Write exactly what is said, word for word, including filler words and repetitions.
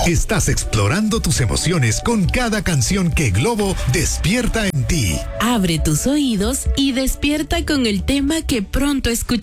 Estás explorando tus emociones con cada canción que Globo despierta en ti. Abre tus oídos y despierta con el tema que pronto escucharás.